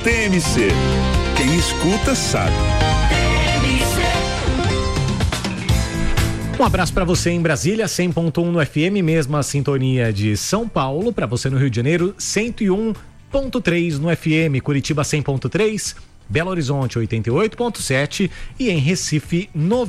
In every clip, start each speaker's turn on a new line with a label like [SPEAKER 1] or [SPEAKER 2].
[SPEAKER 1] TMC. Quem escuta sabe.
[SPEAKER 2] Um abraço para você em Brasília, 100.1 no FM, mesma sintonia de São Paulo. Para você no Rio de Janeiro, 101.3 no FM, Curitiba 100.3, Belo Horizonte 88.7 e em Recife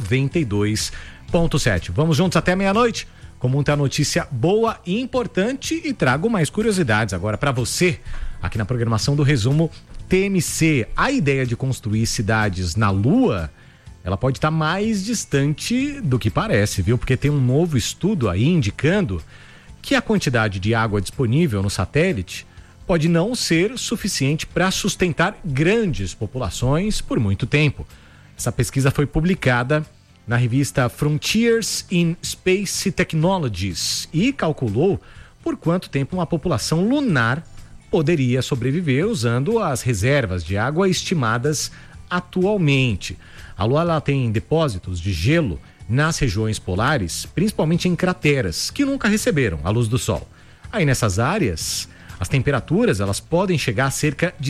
[SPEAKER 2] 92.7. Vamos juntos até meia-noite com muita notícia boa e importante e trago mais curiosidades agora para você aqui na programação do Resumo TMC. A ideia de construir cidades na Lua, ela pode estar mais distante do que parece, viu? Porque tem um novo estudo aí indicando que a quantidade de água disponível no satélite pode não ser suficiente para sustentar grandes populações por muito tempo. Essa pesquisa foi publicada na revista Frontiers in Space Technologies e calculou por quanto tempo uma população lunar poderia sobreviver usando as reservas de água estimadas atualmente. A Lua ela tem depósitos de gelo nas regiões polares, principalmente em crateras, que nunca receberam a luz do Sol. Aí nessas áreas, as temperaturas elas podem chegar a cerca de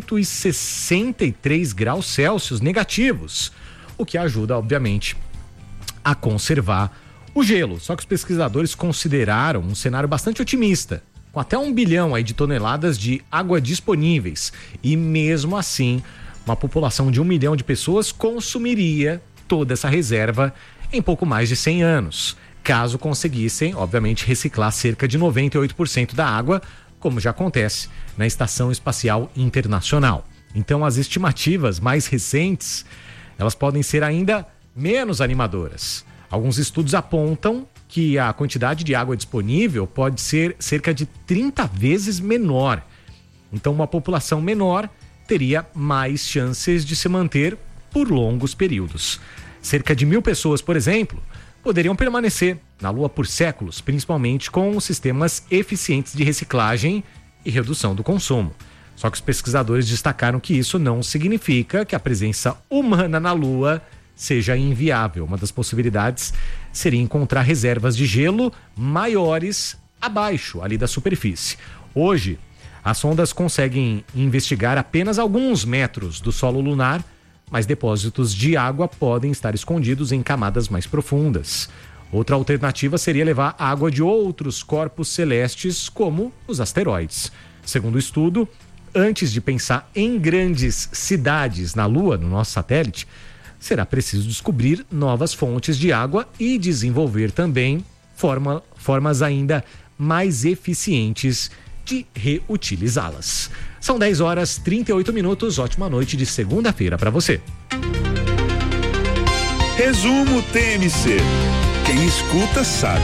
[SPEAKER 2] 163 graus Celsius negativos, o que ajuda, obviamente, a conservar o gelo. Só que os pesquisadores consideraram um cenário bastante otimista, com até 1 bilhão aí de toneladas de água disponíveis. E mesmo assim, uma população de 1 milhão de pessoas consumiria toda essa reserva em pouco mais de 100 anos, caso conseguissem, obviamente, reciclar cerca de 98% da água, como já acontece na Estação Espacial Internacional. Então, as estimativas mais recentes, elas podem ser ainda menos animadoras. Alguns estudos apontam que a quantidade de água disponível pode ser cerca de 30 vezes menor. Então, uma população menor teria mais chances de se manter por longos períodos. Cerca de 1.000 pessoas, por exemplo, poderiam permanecer na Lua por séculos, principalmente com sistemas eficientes de reciclagem e redução do consumo. Só que os pesquisadores destacaram que isso não significa que a presença humana na Lua seja inviável. Uma das possibilidades seria encontrar reservas de gelo maiores abaixo ali da superfície. Hoje, as sondas conseguem investigar apenas alguns metros do solo lunar, mas depósitos de água podem estar escondidos em camadas mais profundas. Outra alternativa seria levar água de outros corpos celestes, como os asteroides. Segundo o estudo, antes de pensar em grandes cidades na Lua, no nosso satélite, será preciso descobrir novas fontes de água e desenvolver também formas ainda mais eficientes de reutilizá-las. São 10h38, ótima noite de segunda-feira para você.
[SPEAKER 1] Resumo TMC. Quem escuta sabe.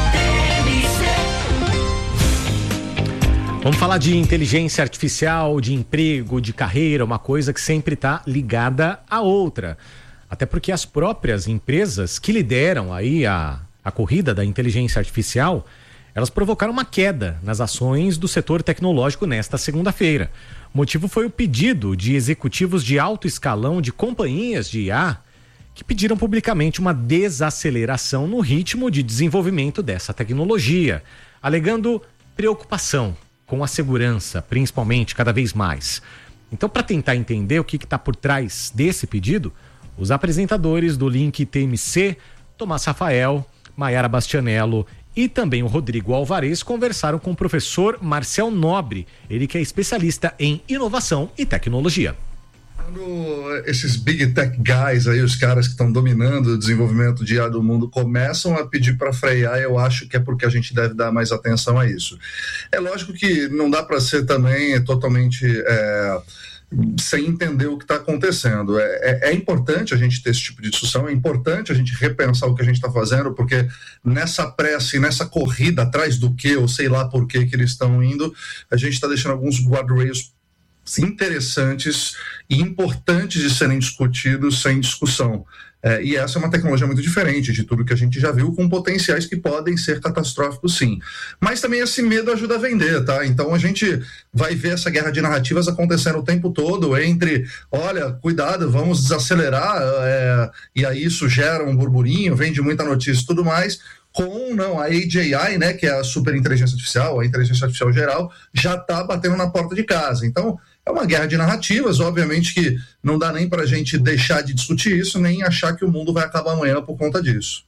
[SPEAKER 2] Vamos falar de inteligência artificial, de emprego, de carreira, uma coisa que sempre está ligada à outra. Até porque as próprias empresas que lideram aí a corrida da inteligência artificial, elas provocaram uma queda nas ações do setor tecnológico nesta segunda-feira. O motivo foi o pedido de executivos de alto escalão de companhias de IA que pediram publicamente uma desaceleração no ritmo de desenvolvimento dessa tecnologia, alegando preocupação com a segurança, principalmente, cada vez mais. Então, para tentar entender o que está por trás desse pedido, os apresentadores do Link TMC, Tomás Rafael, Maiara Bastianello e também o Rodrigo Alvarez conversaram com o professor Marcel Nobre, ele que é especialista em inovação e tecnologia.
[SPEAKER 3] Quando esses big tech guys aí, os caras que estão dominando o desenvolvimento de IA do mundo, começam a pedir para frear, eu acho que é porque a gente deve dar mais atenção a isso. É lógico que não dá para ser também totalmente sem entender o que está acontecendo. É importante a gente ter esse tipo de discussão, é importante a gente repensar o que a gente está fazendo, porque nessa pressa e nessa corrida atrás do que, ou sei lá por que eles estão indo, a gente está deixando alguns guardrails interessantes e importantes de serem discutidos sem discussão. E essa é uma tecnologia muito diferente de tudo que a gente já viu, com potenciais que podem ser catastróficos, sim. Mas também esse medo ajuda a vender, tá? Então a gente vai ver essa guerra de narrativas acontecendo o tempo todo entre, olha, cuidado, vamos desacelerar, e aí isso gera um burburinho, vende muita notícia e tudo mais, com a AGI, né, que é a super inteligência artificial, a inteligência artificial geral, já está batendo na porta de casa. Então, é uma guerra de narrativas, obviamente que não dá nem para a gente deixar de discutir isso, nem achar que o mundo vai acabar amanhã por conta disso.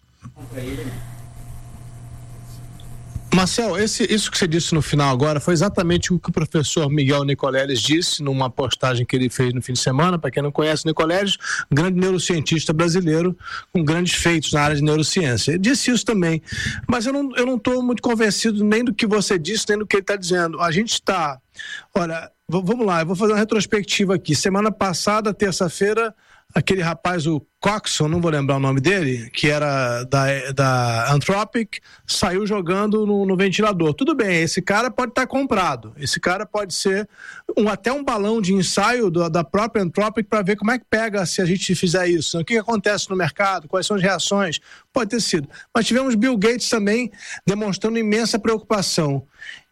[SPEAKER 4] Marcel, isso que você disse no final agora foi exatamente o que o professor Miguel Nicoleles disse numa postagem que ele fez no fim de semana. Para quem não conhece, Nicoleles, grande neurocientista brasileiro com grandes feitos na área de neurociência. Ele disse isso também, mas eu não estou muito convencido nem do que você disse, nem do que ele está dizendo. A gente está... Olha, vamos lá, eu vou fazer uma retrospectiva aqui. Semana passada, terça-feira, aquele rapaz, o Coxon, não vou lembrar o nome dele, que era da Anthropic, saiu jogando no ventilador. Tudo bem, esse cara pode estar comprado, esse cara pode ser até um balão de ensaio da própria Anthropic para ver como é que pega se a gente fizer isso, o que acontece no mercado, quais são as reações, pode ter sido. Mas tivemos Bill Gates também demonstrando imensa preocupação.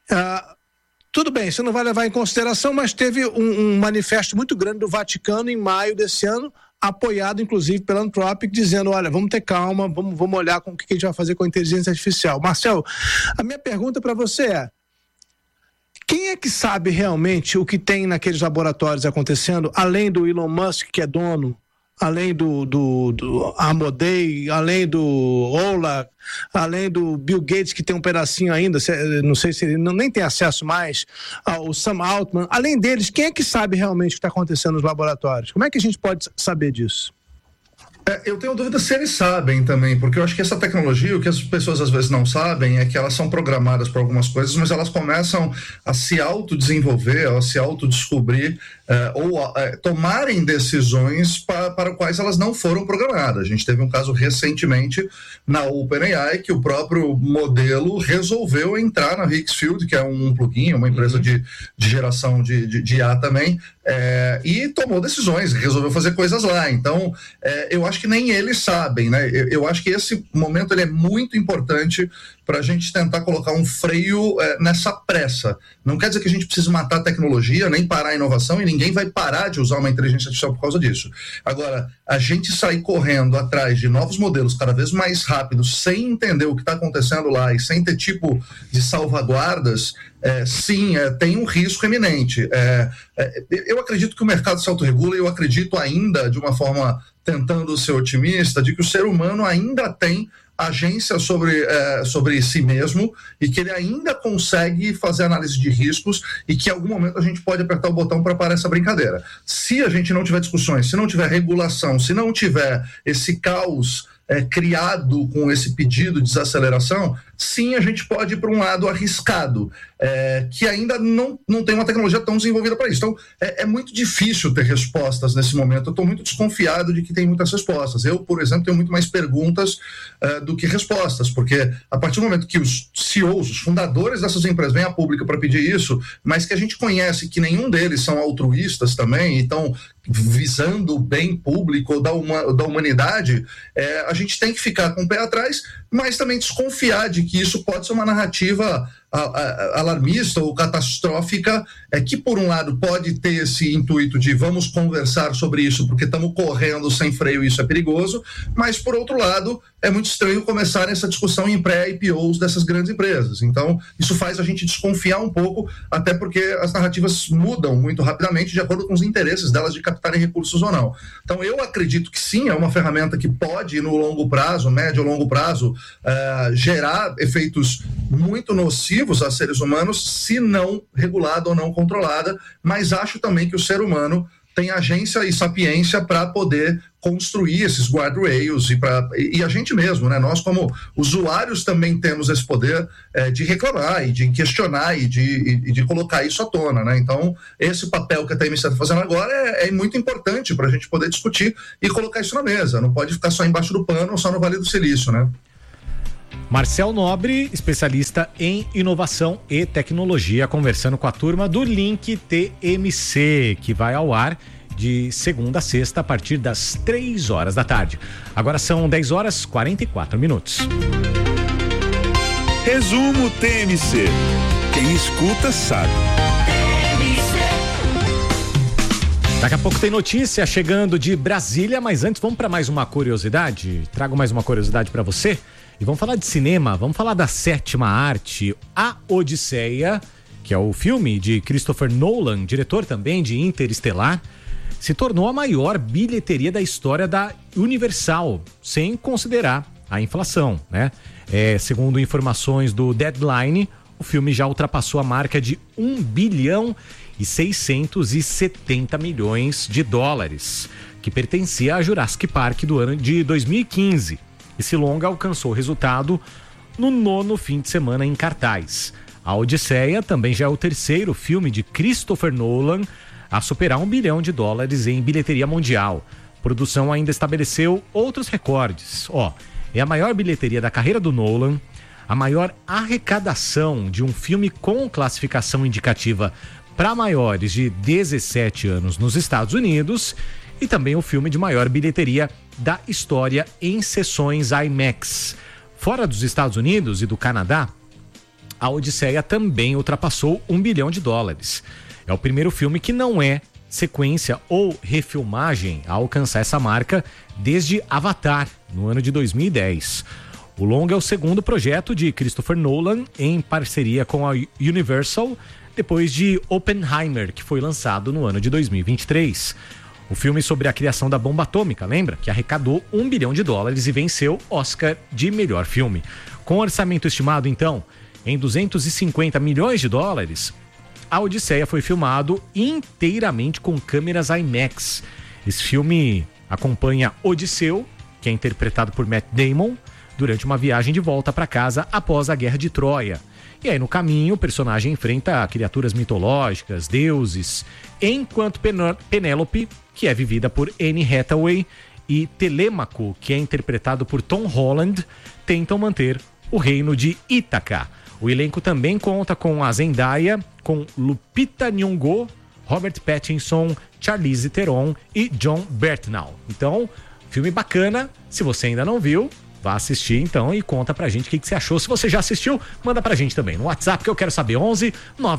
[SPEAKER 4] Tudo bem, você não vai levar em consideração, mas teve um manifesto muito grande do Vaticano em maio desse ano, apoiado inclusive pela Anthropic, dizendo, olha, vamos ter calma, vamos olhar com o que a gente vai fazer com a inteligência artificial. Marcel, a minha pergunta para você é, quem é que sabe realmente o que tem naqueles laboratórios acontecendo, além do Elon Musk, que é dono, além do Amodei, além do Ola, além do Bill Gates, que tem um pedacinho ainda, não sei se ele nem tem acesso mais, ao Sam Altman, além deles, quem é que sabe realmente o que está acontecendo nos laboratórios? Como é que a gente pode saber disso?
[SPEAKER 3] Eu tenho dúvida se eles sabem também, porque eu acho que essa tecnologia, o que as pessoas às vezes não sabem é que elas são programadas para algumas coisas, mas elas começam a se autodesenvolver, a se autodescobrir, ou tomarem decisões para quais elas não foram programadas. A gente teve um caso recentemente na OpenAI, que o próprio modelo resolveu entrar na Higgsfield, que é um plugin, uma empresa de geração de IA também, e tomou decisões, resolveu fazer coisas lá. Então, eu acho que nem eles sabem, né? Eu acho que esse momento ele é muito importante para a gente tentar colocar um freio nessa pressa. Não quer dizer que a gente precise matar a tecnologia, nem parar a inovação, e ninguém vai parar de usar uma inteligência artificial por causa disso. Agora, a gente sair correndo atrás de novos modelos cada vez mais rápidos, sem entender o que está acontecendo lá e sem ter tipo de salvaguardas, sim, tem um risco eminente. Eu acredito que o mercado se autorregula, e eu acredito ainda, de uma forma tentando ser otimista, de que o ser humano ainda tem agência sobre si mesmo, e que ele ainda consegue fazer análise de riscos, e que em algum momento a gente pode apertar o botão para parar essa brincadeira. Se a gente não tiver discussões, se não tiver regulação, se não tiver esse caos criado com esse pedido de desaceleração, sim, a gente pode ir para um lado arriscado, que ainda não tem uma tecnologia tão desenvolvida para isso. Então, é muito difícil ter respostas nesse momento. Eu estou muito desconfiado de que tem muitas respostas. Eu, por exemplo, tenho muito mais perguntas do que respostas, porque a partir do momento que os CEOs, os fundadores dessas empresas vêm a público para pedir isso, mas que a gente conhece que nenhum deles são altruístas também, então visando o bem público da humanidade, a gente tem que ficar com o pé atrás, mas também desconfiar de que isso pode ser uma narrativa alarmista ou catastrófica, que por um lado pode ter esse intuito de vamos conversar sobre isso porque estamos correndo sem freio e isso é perigoso, mas por outro lado é muito estranho começar essa discussão em pré-IPOs dessas grandes empresas. Então isso faz a gente desconfiar um pouco, até porque as narrativas mudam muito rapidamente de acordo com os interesses delas de captarem recursos ou não. Então eu acredito que sim, é uma ferramenta que pode no longo prazo, médio ou longo prazo, gerar efeitos muito nocivos a seres humanos, se não regulada ou não controlada, mas acho também que o ser humano tem agência e sapiência para poder construir esses guardrails e a gente mesmo, né? Nós como usuários também temos esse poder de reclamar e de questionar e de colocar isso à tona, né? Então esse papel que a TMC está fazendo agora é muito importante para a gente poder discutir e colocar isso na mesa, não pode ficar só embaixo do pano ou só no Vale do Silício, né?
[SPEAKER 2] Marcel Nobre, especialista em inovação e tecnologia, conversando com a turma do Link TMC, que vai ao ar de segunda a sexta a partir das 3 horas da tarde. Agora são 10 horas 44 minutos.
[SPEAKER 1] Resumo TMC. Quem escuta sabe.
[SPEAKER 2] Daqui a pouco tem notícia chegando de Brasília, mas antes vamos para mais uma curiosidade. Trago mais uma curiosidade para você. E vamos falar de cinema, vamos falar da sétima arte, A Odisseia, que é o filme de Christopher Nolan, diretor também de Interestelar, se tornou a maior bilheteria da história da Universal, sem considerar a inflação, né? Segundo informações do Deadline, o filme já ultrapassou a marca de 1 bilhão e 670 milhões de dólares, que pertencia a Jurassic Park do ano de 2015. Esse longa alcançou o resultado no 9º fim de semana em cartaz. A Odisseia também já é o terceiro filme de Christopher Nolan a superar 1 bilhão de dólares em bilheteria mundial. A produção ainda estabeleceu outros recordes. É a maior bilheteria da carreira do Nolan, a maior arrecadação de um filme com classificação indicativa para maiores de 17 anos nos Estados Unidos e também o filme de maior bilheteria da história em sessões IMAX. Fora dos Estados Unidos e do Canadá, a Odisseia também ultrapassou 1 bilhão de dólares. É o primeiro filme que não é sequência ou refilmagem a alcançar essa marca desde Avatar, no ano de 2010. O longa é o segundo projeto de Christopher Nolan em parceria com a Universal, depois de Oppenheimer, que foi lançado no ano de 2023. O filme sobre a criação da bomba atômica, lembra? Que arrecadou 1 bilhão de dólares e venceu Oscar de melhor filme. Com orçamento estimado, então, em 250 milhões de dólares, a Odisseia foi filmado inteiramente com câmeras IMAX. Esse filme acompanha Odisseu, que é interpretado por Matt Damon, durante uma viagem de volta para casa após a Guerra de Troia. E aí, no caminho, o personagem enfrenta criaturas mitológicas, deuses, enquanto Penélope, que é vivida por Anne Hathaway, e Telêmaco, que é interpretado por Tom Holland, tentam manter o reino de Ítaca. O elenco também conta com a Zendaya, com Lupita Nyong'o, Robert Pattinson, Charlize Theron e John Bernthal. Então, filme bacana. Se você ainda não viu, vá assistir então e conta pra gente o que você achou. Se você já assistiu, manda pra gente também no WhatsApp, que eu quero saber. 11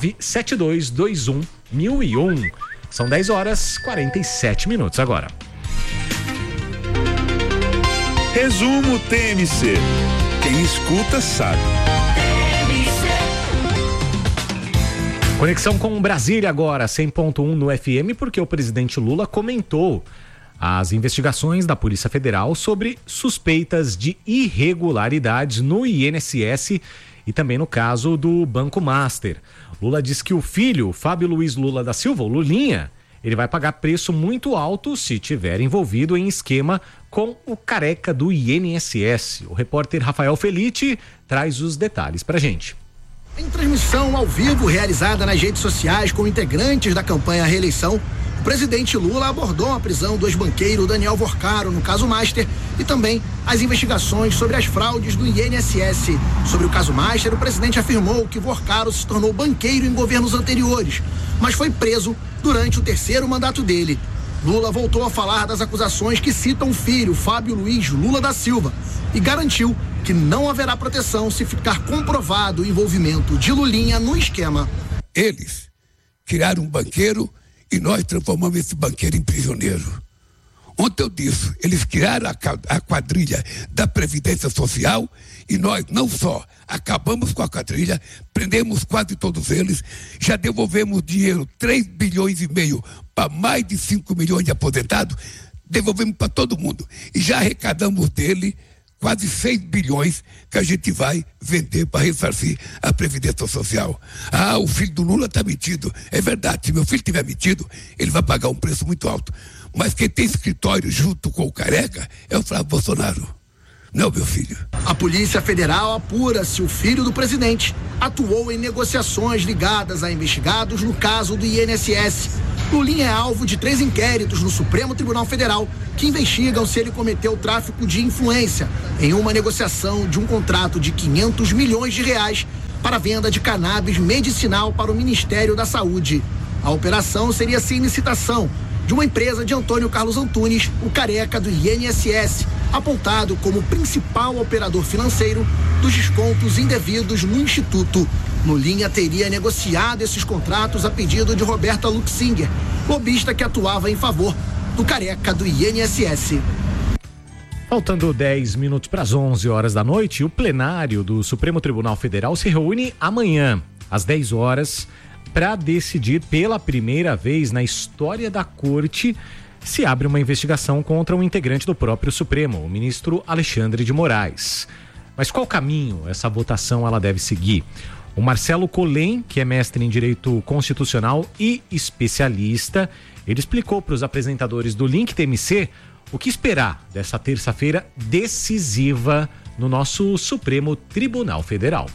[SPEAKER 2] 97221 1001. São 10 horas 47 minutos agora.
[SPEAKER 1] Resumo TMC. Quem escuta sabe.
[SPEAKER 2] Conexão com Brasília agora, 100.1 no FM, porque o presidente Lula comentou as investigações da Polícia Federal sobre suspeitas de irregularidades no INSS e também no caso do Banco Master. Lula diz que o filho, Fábio Luiz Lula da Silva, o Lulinha, ele vai pagar preço muito alto se tiver envolvido em esquema com o careca do INSS. O repórter Rafael Felitti traz os detalhes pra gente.
[SPEAKER 5] Em transmissão ao vivo realizada nas redes sociais com integrantes da campanha à reeleição, o presidente Lula abordou a prisão do ex-banqueiro Daniel Vorcaro no caso Master e também as investigações sobre as fraudes do INSS. Sobre o caso Master, o presidente afirmou que Vorcaro se tornou banqueiro em governos anteriores, mas foi preso durante o terceiro mandato dele. Lula voltou a falar das acusações que citam o filho, Fábio Luiz Lula da Silva, e garantiu que não haverá proteção se ficar comprovado o envolvimento de Lulinha no esquema.
[SPEAKER 6] Eles criaram um banqueiro e nós transformamos esse banqueiro em prisioneiro. Ontem eu disse, eles criaram a quadrilha da Previdência Social e nós não só acabamos com a quadrilha, prendemos quase todos eles, já devolvemos dinheiro, 3 bilhões e meio para mais de 5 milhões de aposentados, devolvemos para todo mundo e já arrecadamos dele quase 6 bilhões que a gente vai vender para ressarcir a Previdência Social. Ah, o filho do Lula está metido. É verdade, se meu filho estiver metido, ele vai pagar um preço muito alto. Mas quem tem escritório junto com o careca é o Flávio Bolsonaro. Não, meu filho.
[SPEAKER 5] A Polícia Federal apura se o filho do presidente atuou em negociações ligadas a investigados no caso do INSS. Lulinha é alvo de 3 inquéritos no Supremo Tribunal Federal que investigam se ele cometeu tráfico de influência em uma negociação de um contrato de 500 milhões de reais para a venda de cannabis medicinal para o Ministério da Saúde. A operação seria sem licitação de uma empresa de Antônio Carlos Antunes, o careca do INSS, apontado como principal operador financeiro dos descontos indevidos no Instituto. Lulinha teria negociado esses contratos a pedido de Roberta Luxinger, lobista que atuava em favor do careca do INSS.
[SPEAKER 2] Faltando 10 minutos para as 11 horas da noite, o plenário do Supremo Tribunal Federal se reúne amanhã. às 10 horas, para decidir pela primeira vez na história da Corte se abre uma investigação contra um integrante do próprio Supremo, o ministro Alexandre de Moraes. Mas qual caminho essa votação ela deve seguir? O Marcelo Collen, que é mestre em Direito Constitucional e especialista, ele explicou para os apresentadores do Link TMC o que esperar dessa terça-feira decisiva no nosso Supremo Tribunal Federal.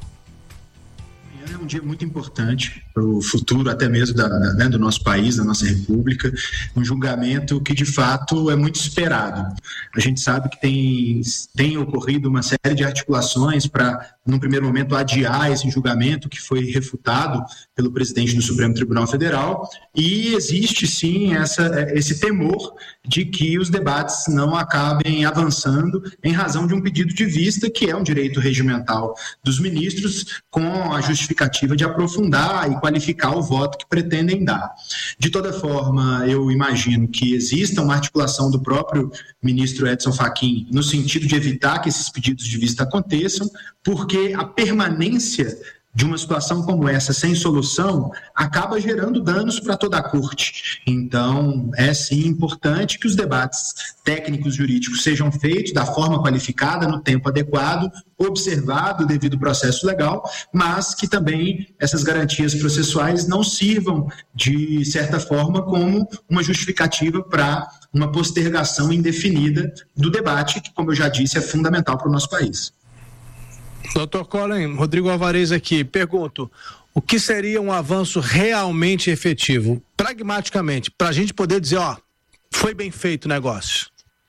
[SPEAKER 7] É um dia muito importante para o futuro até mesmo do nosso país, da nossa república, um julgamento que de fato é muito esperado. A gente sabe que tem ocorrido uma série de articulações para, num primeiro momento, adiar esse julgamento que foi refutado pelo presidente do Supremo Tribunal Federal, e existe sim esse temor de que os debates não acabem avançando em razão de um pedido de vista, que é um direito regimental dos ministros, com a justificativa de aprofundar e qualificar o voto que pretendem dar. De toda forma, eu imagino que exista uma articulação do próprio ministro Edson Fachin no sentido de evitar que esses pedidos de vista aconteçam, porque a permanência de uma situação como essa sem solução acaba gerando danos para toda a corte. Então, é sim importante que os debates técnicos jurídicos sejam feitos da forma qualificada, no tempo adequado, observado o devido processo legal, mas que também essas garantias processuais não sirvam, de certa forma, como uma justificativa para uma postergação indefinida do debate, que, como eu já disse, é fundamental para o nosso país.
[SPEAKER 4] Dr. Collen, Rodrigo Alvarez aqui, pergunto, o que seria um avanço realmente efetivo, pragmaticamente, para a gente poder dizer, foi bem feito o negócio?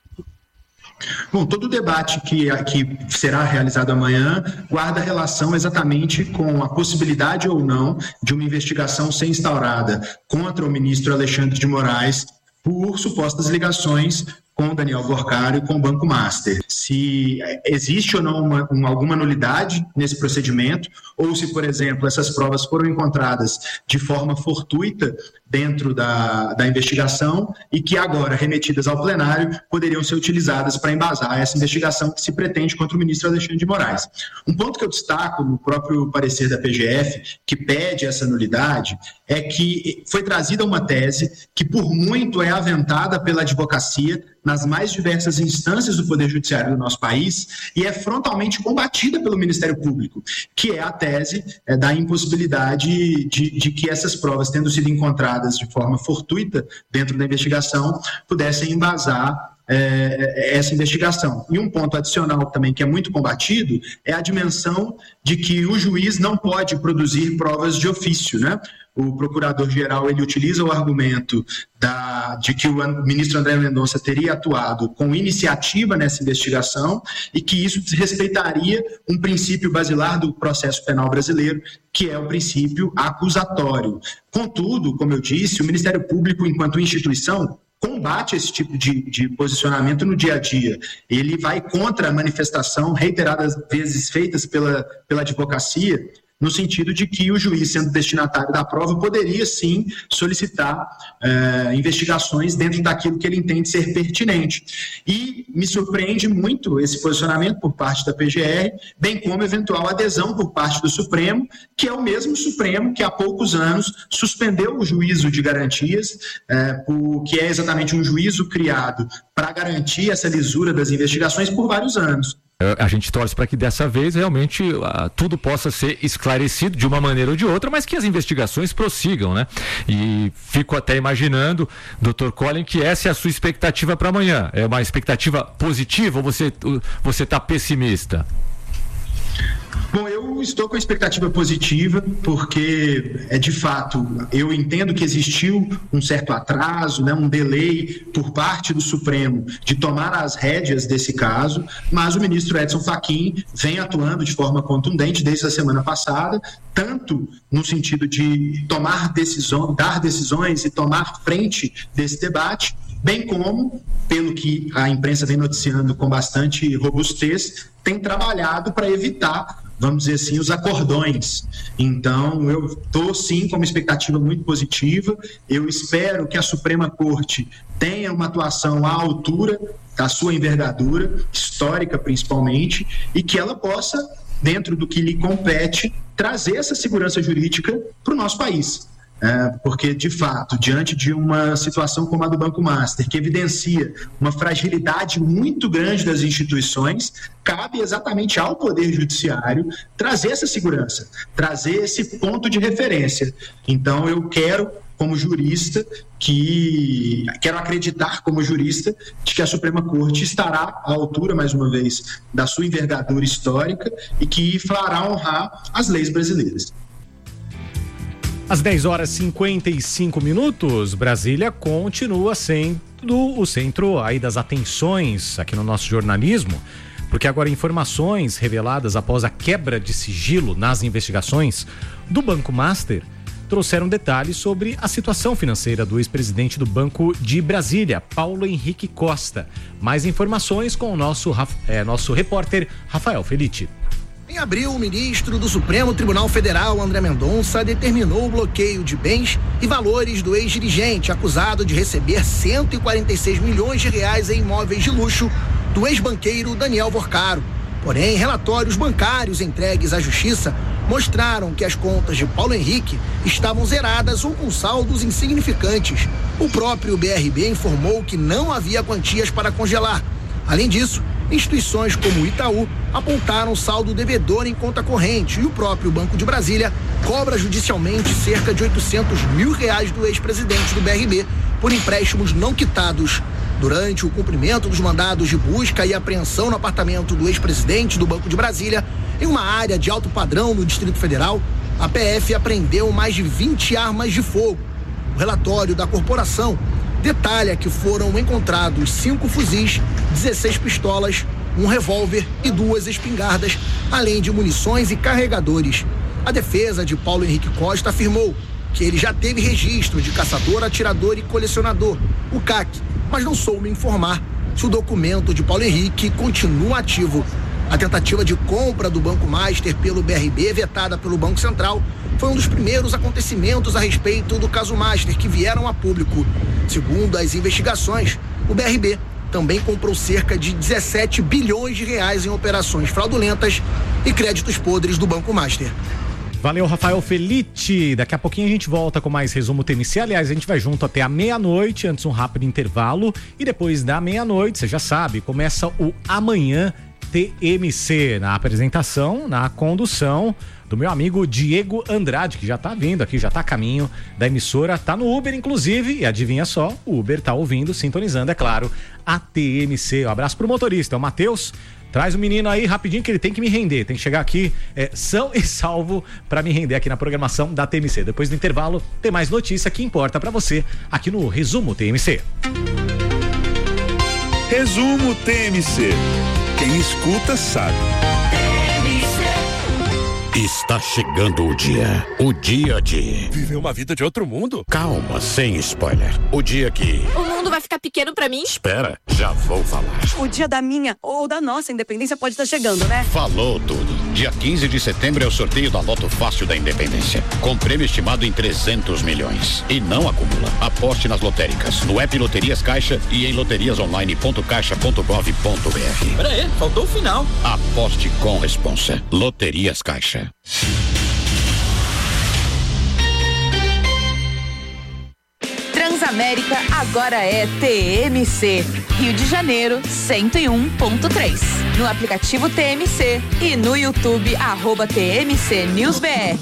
[SPEAKER 7] Bom, todo o debate que será realizado amanhã guarda relação exatamente com a possibilidade ou não de uma investigação ser instaurada contra o ministro Alexandre de Moraes por supostas ligações com o Daniel Gorcário e com o Banco Master. Se existe ou não alguma nulidade nesse procedimento, ou se, por exemplo, essas provas foram encontradas de forma fortuita dentro da investigação e que agora, remetidas ao plenário, poderiam ser utilizadas para embasar essa investigação que se pretende contra o ministro Alexandre de Moraes. Um ponto que eu destaco no próprio parecer da PGF, que pede essa nulidade, é que foi trazida uma tese que, por muito, é aventada pela advocacia nas mais diversas instâncias do Poder Judiciário do nosso país e é frontalmente combatida pelo Ministério Público, que é a tese da impossibilidade de que essas provas, tendo sido encontradas de forma fortuita dentro da investigação, pudessem embasar essa investigação. E um ponto adicional também que é muito combatido é a dimensão de que o juiz não pode produzir provas de ofício, né? O procurador-geral ele utiliza o argumento de que o ministro André Mendonça teria atuado com iniciativa nessa investigação e que isso desrespeitaria um princípio basilar do processo penal brasileiro, que é o princípio acusatório. Contudo, como eu disse, o Ministério Público, enquanto instituição, combate esse tipo de posicionamento no dia a dia. Ele vai contra a manifestação reiteradas vezes feitas pela advocacia, no sentido de que o juiz, sendo destinatário da prova, poderia sim solicitar investigações dentro daquilo que ele entende ser pertinente. E me surpreende muito esse posicionamento por parte da PGR, bem como eventual adesão por parte do Supremo, que é o mesmo Supremo que há poucos anos suspendeu o juízo de garantias, que é exatamente um juízo criado para garantir essa lisura das investigações por vários anos.
[SPEAKER 8] A gente torce para que dessa vez realmente tudo possa ser esclarecido de uma maneira ou de outra, mas que as investigações prossigam, né? E fico até imaginando, Dr. Collen, que essa é a sua expectativa para amanhã. É uma expectativa positiva ou você está pessimista?
[SPEAKER 7] Bom, eu estou com a expectativa positiva, porque, de fato, eu entendo que existiu um certo atraso, né, um delay por parte do Supremo de tomar as rédeas desse caso, mas o ministro Edson Fachin vem atuando de forma contundente desde a semana passada, tanto no sentido de dar decisões e tomar frente desse debate, bem como, pelo que a imprensa vem noticiando com bastante robustez, tem trabalhado para evitar, vamos dizer assim, os acordões. Então, eu estou sim com uma expectativa muito positiva. Eu espero que a Suprema Corte tenha uma atuação à altura da sua envergadura, histórica principalmente, e que ela possa dentro do que lhe compete, trazer essa segurança jurídica para o nosso país. Porque, de fato, diante de uma situação como a do Banco Master, que evidencia uma fragilidade muito grande das instituições, cabe exatamente ao Poder Judiciário trazer essa segurança, trazer esse ponto de referência. Então, eu quero, como jurista, quero acreditar como jurista de que a Suprema Corte estará à altura, mais uma vez, da sua envergadura histórica e que fará honrar as leis brasileiras.
[SPEAKER 2] Às 10h55, Brasília continua sendo o centro aí das atenções aqui no nosso jornalismo, porque agora informações reveladas após a quebra de sigilo nas investigações do Banco Master trouxeram detalhes sobre a situação financeira do ex-presidente do Banco de Brasília, Paulo Henrique Costa. Mais informações com o nosso repórter Rafael Felitti.
[SPEAKER 5] Em abril, o ministro do Supremo Tribunal Federal, André Mendonça, determinou o bloqueio de bens e valores do ex-dirigente acusado de receber 146 milhões de reais em imóveis de luxo do ex-banqueiro Daniel Vorcaro. Porém, relatórios bancários entregues à Justiça mostraram que as contas de Paulo Henrique estavam zeradas ou com saldos insignificantes. O próprio BRB informou que não havia quantias para congelar. Além disso, instituições como o Itaú apontaram saldo devedor em conta corrente e o próprio Banco de Brasília cobra judicialmente cerca de 800 mil reais do ex-presidente do BRB por empréstimos não quitados. Durante o cumprimento dos mandados de busca e apreensão no apartamento do ex-presidente do Banco de Brasília, em uma área de alto padrão no Distrito Federal, a PF apreendeu mais de 20 armas de fogo. O relatório da corporação detalha que foram encontrados 5 fuzis, 16 pistolas, um revólver e 2 espingardas, além de munições e carregadores. A defesa de Paulo Henrique Costa afirmou que ele já teve registro de caçador, atirador e colecionador, o CAC, mas não soube informar se o documento de Paulo Henrique continua ativo. A tentativa de compra do Banco Master pelo BRB, vetada pelo Banco Central, foi um dos primeiros acontecimentos a respeito do caso Master que vieram a público. Segundo as investigações, o BRB também comprou cerca de 17 bilhões de reais em operações fraudulentas e créditos podres do Banco Master.
[SPEAKER 2] Valeu, Rafael Felitti. Daqui a pouquinho a gente volta com mais resumo TMC. Aliás, a gente vai junto até a meia-noite, antes um rápido intervalo. E depois da meia-noite, você já sabe, começa o Amanhã TMC, na apresentação, na condução do meu amigo Diego Andrade, que já tá vindo aqui, já tá a caminho da emissora, tá no Uber, inclusive, e adivinha só, o Uber tá ouvindo, sintonizando, é claro, a TMC. Um abraço pro motorista, é o Matheus. Traz o menino aí rapidinho que ele tem que me render, tem que chegar aqui são e salvo para me render aqui na programação da TMC. Depois do intervalo, tem mais notícia que importa para você aqui no Resumo TMC.
[SPEAKER 1] Resumo TMC. Quem escuta sabe.
[SPEAKER 9] Está chegando o dia de
[SPEAKER 10] viver uma vida de outro mundo.
[SPEAKER 9] Calma, sem spoiler. O dia que
[SPEAKER 11] o mundo vai ficar pequeno pra mim?
[SPEAKER 9] Espera, já vou falar.
[SPEAKER 11] O dia da minha ou da nossa independência pode estar chegando, né?
[SPEAKER 9] Falou tudo. Dia 15 de setembro é o sorteio da Loto Fácil da Independência, com prêmio estimado em 300 milhões. E não acumula. Aposte nas lotéricas, no app Loterias Caixa e em loteriasonline.caixa.gov.br.
[SPEAKER 10] Pera aí, faltou o final.
[SPEAKER 9] Aposte com responsa. Loterias Caixa.
[SPEAKER 12] Transamérica agora é TMC. Rio de Janeiro 101.3. No aplicativo TMC e no YouTube @TMC News BR.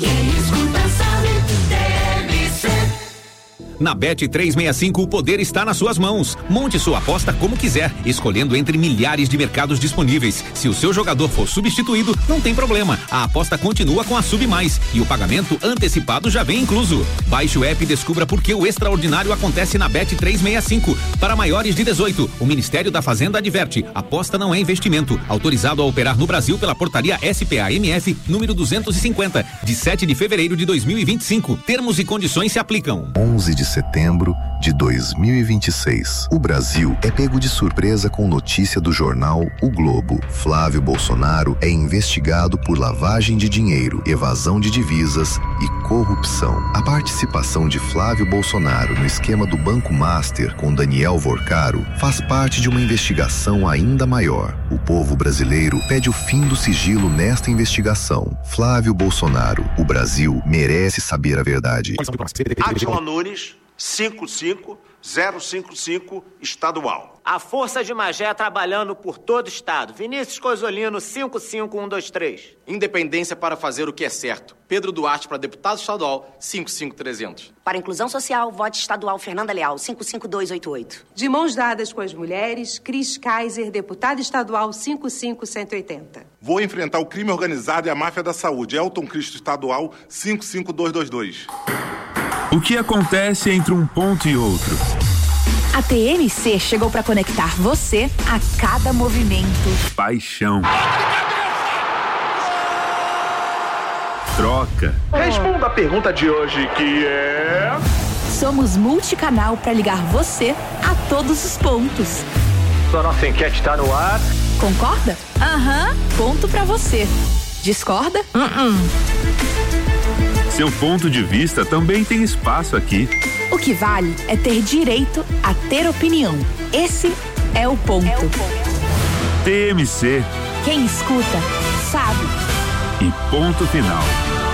[SPEAKER 13] Na Bet365 o poder está nas suas mãos. Monte sua aposta como quiser, escolhendo entre milhares de mercados disponíveis. Se o seu jogador for substituído, não tem problema. A aposta continua com a Sub Mais e o pagamento antecipado já vem incluso. Baixe o app e descubra por que o extraordinário acontece na Bet365. Para maiores de 18, o Ministério da Fazenda adverte: aposta não é investimento. Autorizado a operar no Brasil pela portaria SPA-MF número 250, de 7 de fevereiro de 2025. Termos e condições se aplicam.
[SPEAKER 14] 11 de setembro de 2026. O Brasil é pego de surpresa com notícia do jornal O Globo. Flávio Bolsonaro é investigado por lavagem de dinheiro, evasão de divisas e corrupção. A participação de Flávio Bolsonaro no esquema do Banco Master com Daniel Vorcaro faz parte de uma investigação ainda maior. O povo brasileiro pede o fim do sigilo nesta investigação. Flávio Bolsonaro, o Brasil merece saber a verdade.
[SPEAKER 15] Adson Nunes, 55055, estadual.
[SPEAKER 16] A Força de Magé trabalhando por todo o estado. Vinícius Coisolino, 55123.
[SPEAKER 10] Independência para fazer o que é certo. Pedro Duarte para deputado estadual, 55300.
[SPEAKER 17] Para inclusão social, vote estadual Fernanda Leal, 55288.
[SPEAKER 18] De mãos dadas com as mulheres, Cris Kaiser, deputado estadual, 55180.
[SPEAKER 19] Vou enfrentar o crime organizado e a máfia da saúde. Elton Cristo, estadual, 55222.
[SPEAKER 20] O que acontece entre um ponto e outro?
[SPEAKER 12] A TMC chegou para conectar você a cada movimento.
[SPEAKER 20] Paixão. Troca.
[SPEAKER 1] Responda a pergunta de hoje, que é...
[SPEAKER 12] Somos multicanal para ligar você a todos os pontos.
[SPEAKER 1] A nossa enquete está no ar.
[SPEAKER 12] Concorda? Aham. Ponto para você. Discorda?
[SPEAKER 20] Seu ponto de vista também tem espaço aqui.
[SPEAKER 12] O que vale é ter direito a ter opinião. Esse é o ponto.
[SPEAKER 20] TMC.
[SPEAKER 12] Quem escuta, sabe.
[SPEAKER 20] E ponto final.